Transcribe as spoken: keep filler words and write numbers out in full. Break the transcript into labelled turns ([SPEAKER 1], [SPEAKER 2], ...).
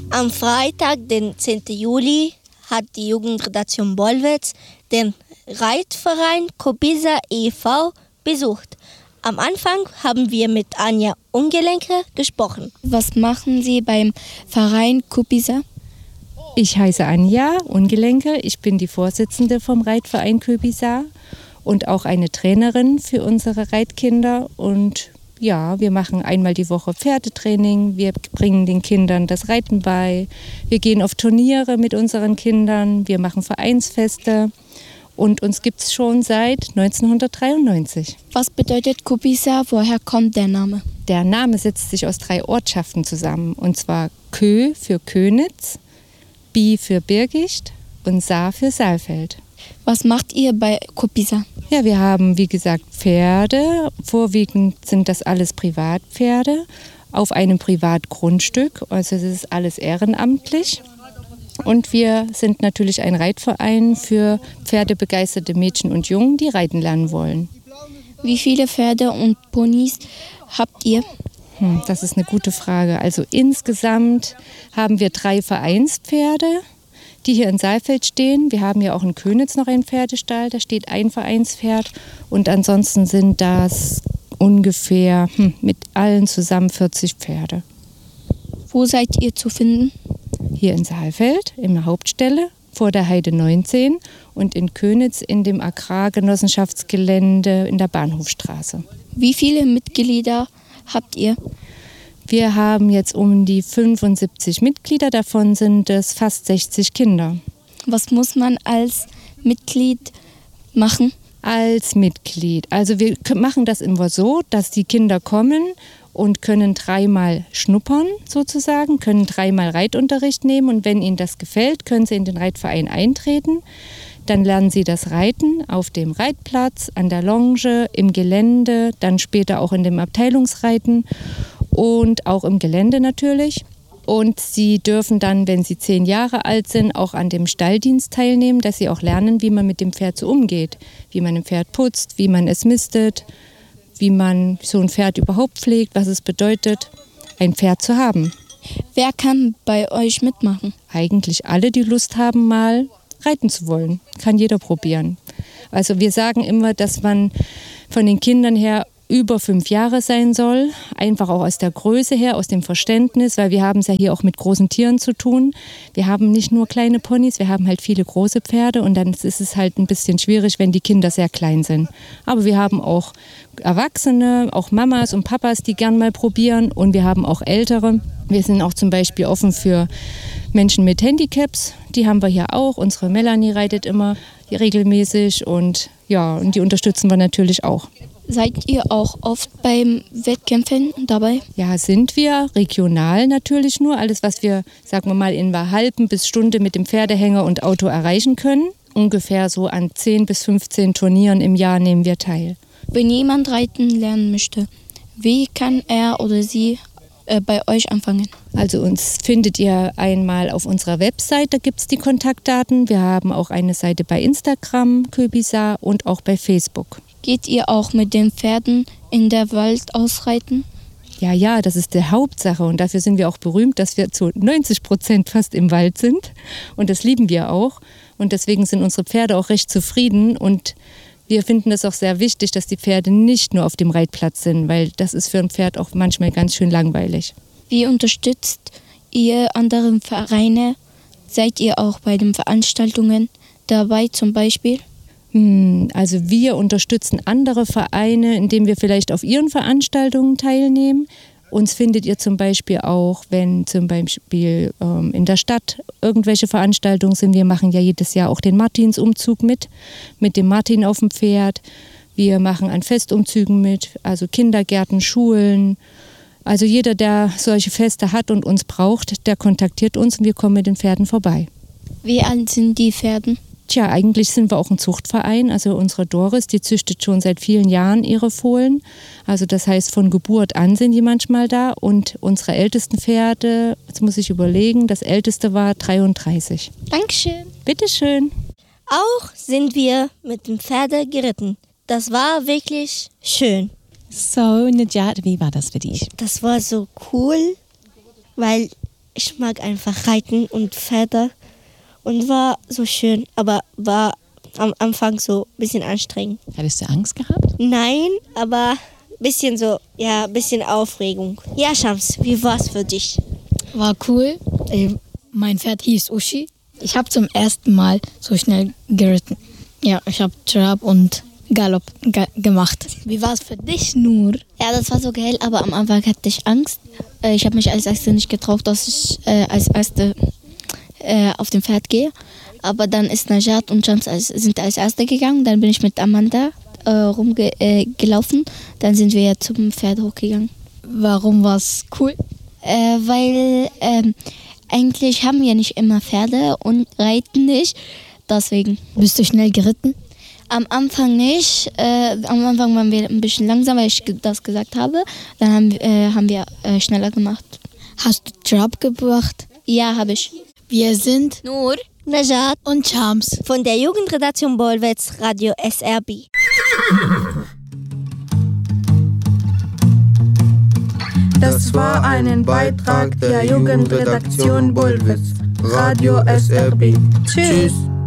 [SPEAKER 1] Am Freitag, den zehnten Juli, hat die Jugendredaktion Bollwitz den Reitverein Kobisa e V besucht. Am Anfang haben wir mit Anja Ungelenke gesprochen.
[SPEAKER 2] Was machen Sie beim Verein Kobisa?
[SPEAKER 3] Ich heiße Anja Ungelenke, ich bin die Vorsitzende vom Reitverein Kobisa und auch eine Trainerin für unsere Reitkinder. Und ja, wir machen einmal die Woche Pferdetraining, wir bringen den Kindern das Reiten bei, wir gehen auf Turniere mit unseren Kindern, wir machen Vereinsfeste und uns gibt es schon seit neunzehnhundertdreiundneunzig.
[SPEAKER 2] Was bedeutet Kobisa? Woher kommt der Name?
[SPEAKER 3] Der Name setzt sich aus drei Ortschaften zusammen, und zwar Kö für Könitz, Bi für Birgicht und Sa für Saalfeld.
[SPEAKER 2] Was macht ihr bei Kobisa?
[SPEAKER 3] Ja, wir haben, wie gesagt, Pferde. Vorwiegend sind das alles Privatpferde auf einem Privatgrundstück. Also es ist alles ehrenamtlich. Und wir sind natürlich ein Reitverein für pferdebegeisterte Mädchen und Jungen, die reiten lernen wollen.
[SPEAKER 2] Wie viele Pferde und Ponys habt ihr?
[SPEAKER 3] Hm, das ist eine gute Frage. Also insgesamt haben wir drei Vereinspferde, die hier in Saalfeld stehen. Wir haben ja auch in Könitz noch einen Pferdestall, da steht ein Vereinspferd. Und ansonsten sind das ungefähr hm, mit allen zusammen vierzig Pferde.
[SPEAKER 2] Wo seid ihr zu finden?
[SPEAKER 3] Hier in Saalfeld, in der Hauptstelle, vor der Heide neunzehn und in Könitz in dem Agrargenossenschaftsgelände in der Bahnhofstraße.
[SPEAKER 2] Wie viele Mitglieder habt ihr?
[SPEAKER 3] Wir haben jetzt um die fünfundsiebzig Mitglieder, davon sind es fast sechzig Kinder.
[SPEAKER 2] Was muss man als Mitglied machen?
[SPEAKER 3] Als Mitglied. Also wir machen das immer so, dass die Kinder kommen und können dreimal schnuppern sozusagen, können dreimal Reitunterricht nehmen und wenn ihnen das gefällt, können sie in den Reitverein eintreten. Dann lernen sie das Reiten auf dem Reitplatz, an der Longe, im Gelände, dann später auch in dem Abteilungsreiten und auch im Gelände natürlich. Und sie dürfen dann, wenn sie zehn Jahre alt sind, auch an dem Stalldienst teilnehmen, dass sie auch lernen, wie man mit dem Pferd so umgeht, wie man ein Pferd putzt, wie man es mistet, wie man so ein Pferd überhaupt pflegt, was es bedeutet, ein Pferd zu haben.
[SPEAKER 2] Wer kann bei euch mitmachen?
[SPEAKER 3] Eigentlich alle, die Lust haben, mal reiten zu wollen. Kann jeder probieren. Also wir sagen immer, dass man von den Kindern her über fünf Jahre sein soll, einfach auch aus der Größe her, aus dem Verständnis, weil wir haben es ja hier auch mit großen Tieren zu tun. Wir haben nicht nur kleine Ponys, wir haben halt viele große Pferde und dann ist es halt ein bisschen schwierig, wenn die Kinder sehr klein sind. Aber wir haben auch Erwachsene, auch Mamas und Papas, die gern mal probieren und wir haben auch Ältere. Wir sind auch zum Beispiel offen für Menschen mit Handicaps, die haben wir hier auch. Unsere Melanie reitet immer regelmäßig und ja, und die unterstützen wir natürlich auch.
[SPEAKER 2] Seid ihr auch oft beim Wettkämpfen dabei?
[SPEAKER 3] Ja, sind wir. Regional natürlich nur. Alles, was wir, sagen wir mal, in einer halben bis Stunde mit dem Pferdehänger und Auto erreichen können. Ungefähr so an zehn bis fünfzehn Turnieren im Jahr nehmen wir teil.
[SPEAKER 2] Wenn jemand reiten lernen möchte, wie kann er oder sie äh, bei euch anfangen?
[SPEAKER 3] Also uns findet ihr einmal auf unserer Website, da gibt es die Kontaktdaten. Wir haben auch eine Seite bei Instagram, Kobisa, und auch bei Facebook.
[SPEAKER 2] Geht ihr auch mit den Pferden in der Wald ausreiten?
[SPEAKER 3] Ja, ja, das ist die Hauptsache und dafür sind wir auch berühmt, dass wir zu neunzig Prozent fast im Wald sind und das lieben wir auch und deswegen sind unsere Pferde auch recht zufrieden und wir finden es auch sehr wichtig, dass die Pferde nicht nur auf dem Reitplatz sind, weil das ist für ein Pferd auch manchmal ganz schön langweilig.
[SPEAKER 2] Wie unterstützt ihr andere Vereine? Seid ihr auch bei den Veranstaltungen dabei zum Beispiel?
[SPEAKER 3] Also wir unterstützen andere Vereine, indem wir vielleicht auf ihren Veranstaltungen teilnehmen. Uns findet ihr zum Beispiel auch, wenn zum Beispiel ähm, in der Stadt irgendwelche Veranstaltungen sind. Wir machen ja jedes Jahr auch den Martinsumzug mit, mit dem Martin auf dem Pferd. Wir machen an Festumzügen mit, also Kindergärten, Schulen. Also jeder, der solche Feste hat und uns braucht, der kontaktiert uns und wir kommen mit den Pferden vorbei.
[SPEAKER 2] Wie alt sind die Pferde?
[SPEAKER 3] Tja, eigentlich sind wir auch ein Zuchtverein. Also unsere Doris, die züchtet schon seit vielen Jahren ihre Fohlen. Also das heißt, von Geburt an sind die manchmal da. Und unsere ältesten Pferde, jetzt muss ich überlegen, das älteste war dreiunddreißig.
[SPEAKER 2] Dankeschön.
[SPEAKER 3] Bitteschön.
[SPEAKER 1] Auch sind wir mit dem Pferde geritten. Das war wirklich schön.
[SPEAKER 4] So, Najat, wie war das für dich?
[SPEAKER 1] Das war so cool, weil ich mag einfach reiten und Pferde und war so schön, aber war am Anfang so ein bisschen anstrengend.
[SPEAKER 4] Hattest du Angst gehabt?
[SPEAKER 1] Nein, aber ein bisschen so, ja, ein bisschen Aufregung. Ja, Shams, wie war's für dich?
[SPEAKER 5] War cool. Äh, Mein Pferd hieß Uschi. Ich habe zum ersten Mal so schnell geritten. Ja, ich habe Trab und Galopp ge- gemacht. Wie war es für dich, Nur?
[SPEAKER 2] Ja, das war so geil, aber am Anfang hatte ich Angst. Äh, ich habe mich als Erste nicht getraut, dass ich äh, als Erste äh, auf dem Pferd gehe. Aber dann ist Najat und Shams als, sind als Erste gegangen. Dann bin ich mit Amanda äh, rumgelaufen. Äh, dann sind wir zum Pferd hochgegangen.
[SPEAKER 5] Warum war es cool?
[SPEAKER 2] Äh, weil ähm, eigentlich haben wir nicht immer Pferde und reiten nicht. Deswegen.
[SPEAKER 5] Bist du schnell geritten?
[SPEAKER 2] Am Anfang nicht. Äh, am Anfang waren wir ein bisschen langsam, weil ich das gesagt habe. Dann haben, äh, haben wir äh, schneller gemacht.
[SPEAKER 5] Hast du Trab gebracht?
[SPEAKER 2] Ja, habe ich.
[SPEAKER 5] Wir sind
[SPEAKER 1] Nur, Najat
[SPEAKER 5] und Shams
[SPEAKER 1] von der Jugendredaktion Bolwetz, Radio S R B.
[SPEAKER 6] Das war ein Beitrag der Jugendredaktion Bolwetz, Radio S R B. Tschüss.